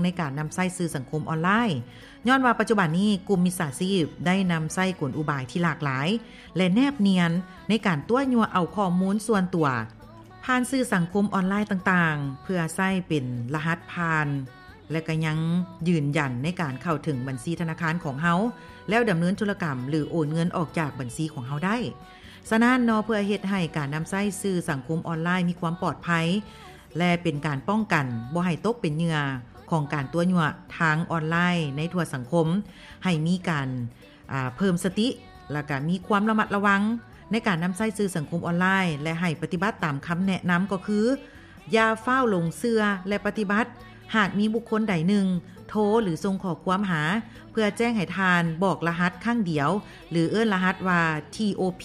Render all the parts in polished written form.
ในการนำใช้สื่อสังคมออนไลน์ย้อนว่าปัจจุบันนี้กลุ่มมิจฉาชีพได้นำใช้กลอุบายที่หลากหลายและแนบเนียนในการตัวยัวเอาข้อมูลส่วนตัวผ่านสื่อสังคมออนไลน์ต่างๆเพื่อใช้เป็นรหัสผ่านและก็ยังยืนยันในการเข้าถึงบัญชีธนาคารของเฮาแล้วดำเนินธุรกรรมหรือโอนเงินออกจากบัญชีของเฮาได้ฉะนั้นเพื่อเฮ็ดให้การนำใช้สื่อสังคมออนไลน์มีความปลอดภัยและเป็นการป้องกันบ่ให้ตกเป็นเหยื่อของการตัวยั่วทางออนไลน์ในทั่วสังคมให้มีการเพิ่มสติและก็มีความระมัดระวังในการนำใช้สื่อสังคมออนไลน์และให้ปฏิบัติตามคำแนะนำก็คืออย่าเฝ้าลงเชื่อและปฏิบัติหากมีบุคคลใดหนึ่งโทรหรือส่งข้อความหาเพื่อแจ้งให้ทานบอกรหัสข้างเดียวหรือเอิ้นรหัสว่า TOP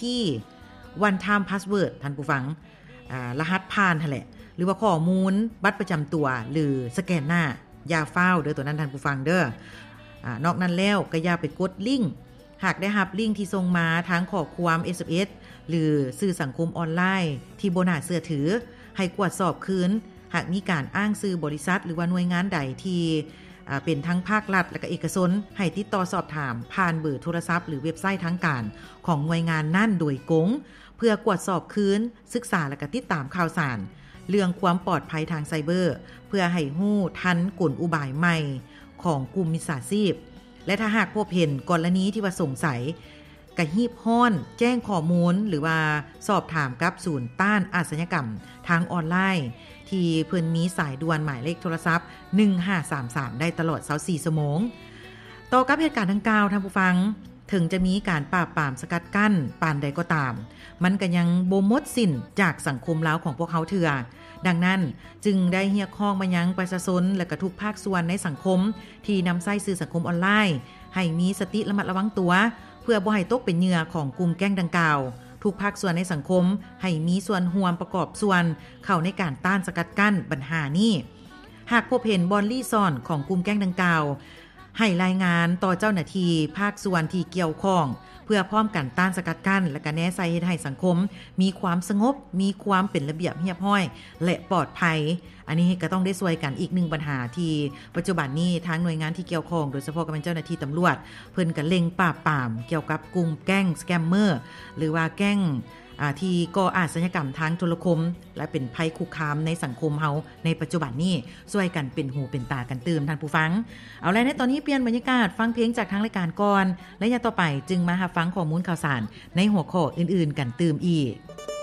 one time password ท่านผู้ฟังรหัสผ่านนั่นแหละหรือว่าข้อมูลบัตรประจำตัวหรือสแกนหน้าอย่าเฝ้าเด้อตัวนั้นท่านผู้ฟังเด้อนอกนั้นแล้วก็อย่าไปกดลิงก์หากได้รับลิงก์ที่ส่งมาทางข้อความ SMS หรือสื่อสังคมออนไลน์ที่บ่น่าเชื่อถือให้ตรวจสอบคืนหากมีการอ้างชื่อบริษัทหรือว่าหน่วยงานใดที่เป็นทั้งภาครัฐและก็เอกชนให้ติดต่อสอบถามผ่านเบอร์โทรศัพท์หรือเว็บไซต์ทางการของหน่วยงานนั่นโดยกงเพื่อกวดสอบคืนศึกษาและก็ติดตามข่าวสารเรื่องความปลอดภัยทางไซเบอร์เพื่อให้ฮู้ทันกลอุบายใหม่ของกลุ่มมิจฉาชีพและถ้าหากพบเห็นกรณีที่ว่าสงสัยก็รีบฮ้อนแจ้งข้อมูลหรือว่าสอบถามกับศูนย์ต้านอาชญากรรมทางออนไลน์ที่เพิ่นมีสายด่วนหมายเลขโทรศัพท์1533ได้ตลอด24ชั่วโมงต่อกับเหตุการณ์ดังกล่าวท่านผู้ฟังถึงจะมีการปราบปรามสกัดกั้นปานใดก็ตามมันก็ยังบ่หมดสิ้นจากสังคมลาวของพวกเขาเถื่อดังนั้นจึงได้เรียกร้องมายังประชาชนและก็ทุกภาคส่วนในสังคมที่นำใช้สื่อสังคมออนไลน์ให้มีสติระมัดระวังตัวเพื่อบ่ให้ตกเป็นเหยื่อของกลุ่มแก๊งดังกล่าวทุกภาคส่วนในสังคมให้มีส่วนร่วมประกอบส่วนเข้าในการต้านสกัดกั้นปัญหานี้หากพบเห็นบอนลี่ซ่อนของกลุ่มแก๊งดังกล่าวให้รายงานต่อเจ้าหน้าที่ภาคส่วนที่เกี่ยวข้องเพื่อพร้อมกันต้านสกัดกั้นและก็แนะใส่ให้สังคมมีความสงบมีความเป็นระเบียบเรียบร้อยและปลอดภัยอันนี้ก็ต้องได้ช่วยกันอีกหนึ่งปัญหาที่ปัจจุบันนี้ทางหน่วยงานที่เกี่ยวข้องโดยเฉพาะกับเจ้าหน้าที่ตำรวจเพิ่นก็เล็งปราบปรามเกี่ยวกับกลุ่มแก๊งสแกมเมอร์หรือว่าแก๊งที่ก่ออาชญากรรมทางโทรคมและเป็นภัยคุกคามในสังคมเฮาในปัจจุบันนี้ช่วยกันเป็นหูเป็นตากันตื่มท่านผู้ฟังเอาล่ะในตอนนี้เปลี่ยนบรรยากาศฟังเพลงจากทางรายการก่อนและอย่าต่อไปจึงมาหาฟังข้อมูลข่าวสารในหัวข้ออื่นๆกันตื่มอีก